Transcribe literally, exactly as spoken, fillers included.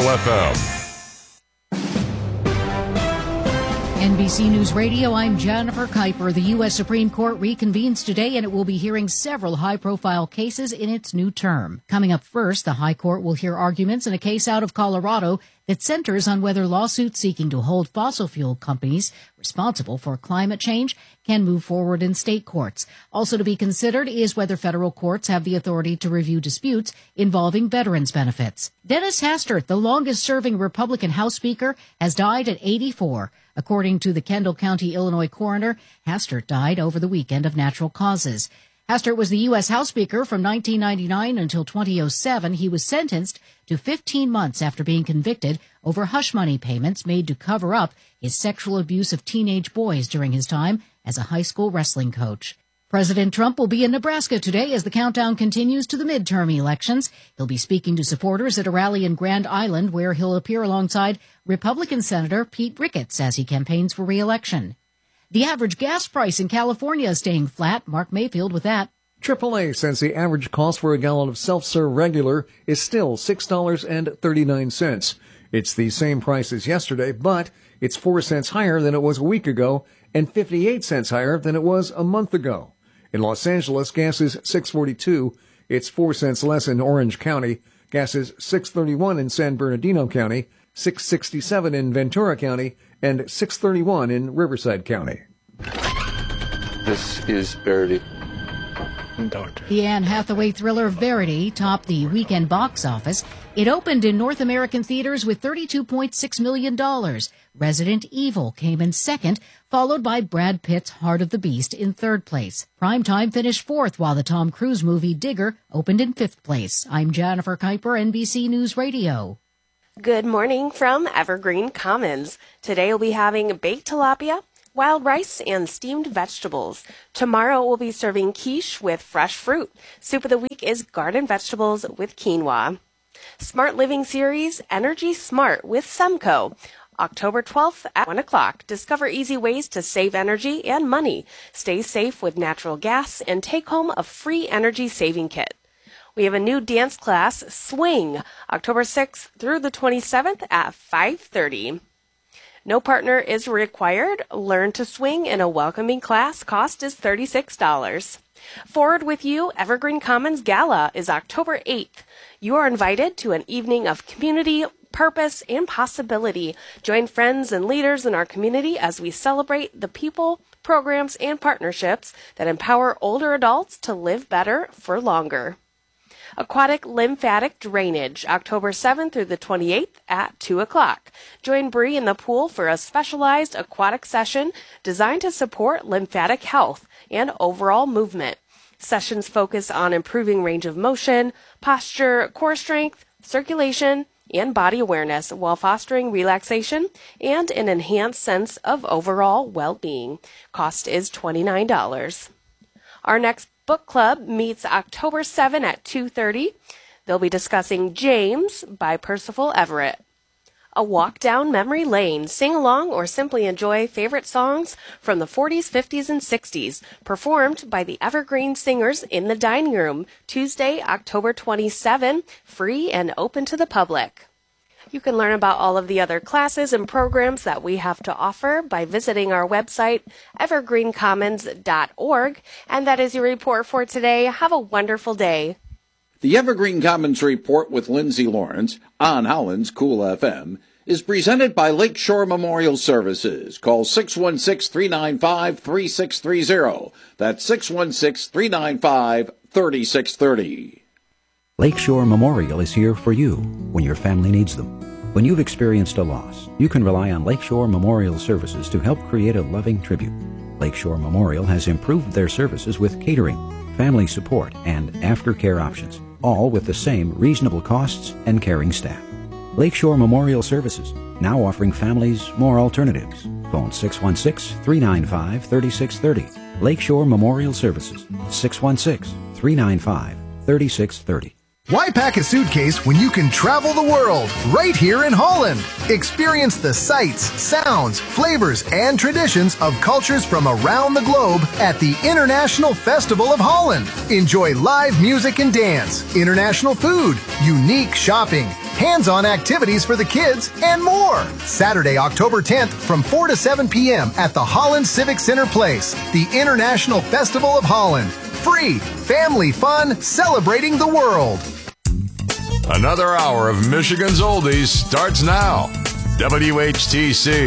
F M. N B C News Radio, I'm Jennifer Kuiper. The U S Supreme Court reconvenes today, and it will be hearing several high-profile cases in its new term. Coming up first, the High Court will hear arguments in a case out of Colorado that centers on whether lawsuits seeking to hold fossil fuel companies responsible for climate change can move forward in state courts. Also to be considered is whether federal courts have the authority to review disputes involving veterans' benefits. Dennis Hastert, the longest-serving Republican House Speaker, has died at eighty-four. According to the Kendall County, Illinois coroner, Hastert died over the weekend of natural causes. Hastert was the U S House Speaker from nineteen ninety-nine until two thousand seven. He was sentenced to fifteen months after being convicted over hush money payments made to cover up his sexual abuse of teenage boys during his time as a high school wrestling coach. President Trump will be in Nebraska today as the countdown continues to the midterm elections. He'll be speaking to supporters at a rally in Grand Island, where he'll appear alongside Republican Senator Pete Ricketts as he campaigns for re-election. The average gas price in California is staying flat. Mark Mayfield with that. triple A says the average cost for a gallon of self-serve regular is still six dollars and thirty-nine cents. It's the same price as yesterday, but it's four cents higher than it was a week ago and fifty-eight cents higher than it was a month ago. In Los Angeles, gas is six forty-two. It's four cents less in Orange County. Gas is six thirty-one in San Bernardino County, six sixty-seven in Ventura County, and six thirty-one in Riverside County. This is Verity. Doctor. The Anne Hathaway thriller Verity topped the weekend box office. It opened in North American theaters with thirty-two point six million dollars. Resident Evil came in second, followed by Brad Pitt's Heart of the Beast in third place. Primetime finished fourth, while the Tom Cruise movie Digger opened in fifth place. I'm Jennifer Kuiper, N B C News Radio. Good morning from Evergreen Commons. Today we'll be having baked tilapia, wild rice, and steamed vegetables. Tomorrow we'll be serving quiche with fresh fruit. Soup of the week is garden vegetables with quinoa. Smart Living Series, Energy Smart with Semco. October twelfth at one o'clock. Discover easy ways to save energy and money. Stay safe with natural gas and take home a free energy saving kit. We have a new dance class, Swing, October sixth through the twenty-seventh at five thirty. No partner is required. Learn to swing in a welcoming class. Cost is thirty-six dollars. Forward with You Evergreen Commons Gala is October eighth. You are invited to an evening of community, purpose, and possibility. Join friends and leaders in our community as we celebrate the people, programs, and partnerships that empower older adults to live better for longer. Aquatic Lymphatic Drainage, October seventh through the twenty-eighth at two o'clock. Join Bree in the pool for a specialized aquatic session designed to support lymphatic health and overall movement. Sessions focus on improving range of motion, posture, core strength, circulation, and body awareness while fostering relaxation and an enhanced sense of overall well-being. Cost is twenty-nine dollars. Our next book club meets October seventh at two thirty. They'll be discussing James by Percival Everett. A walk down memory lane, sing along, or simply enjoy favorite songs from the forties, fifties, and sixties, performed by the Evergreen Singers in the Dining Room, Tuesday, October twenty-seventh, free and open to the public. You can learn about all of the other classes and programs that we have to offer by visiting our website, evergreen commons dot org. And that is your report for today. Have a wonderful day. The Evergreen Commons Report with Lindsay Lawrence on Holland's Cool F M is presented by Lakeshore Memorial Services. Call six one six, three nine five, three six three zero. That's six one six, three nine five, three six three zero. Lakeshore Memorial is here for you when your family needs them. When you've experienced a loss, you can rely on Lakeshore Memorial Services to help create a loving tribute. Lakeshore Memorial has improved their services with catering, family support, and aftercare options, all with the same reasonable costs and caring staff. Lakeshore Memorial Services, now offering families more alternatives. Phone six one six, three nine five, three six three zero. Lakeshore Memorial Services, six one six, three nine five, three six three zero. Why pack a suitcase when you can travel the world right here in Holland? Experience the sights, sounds, flavors, and traditions of cultures from around the globe at the International Festival of Holland. Enjoy live music and dance, international food, unique shopping, hands-on activities for the kids, and more. Saturday, October tenth from four to seven p.m. at the Holland Civic Center Place, the International Festival of Holland. Free, family fun, celebrating the world. Another hour of Michigan's Oldies starts now. W H T C.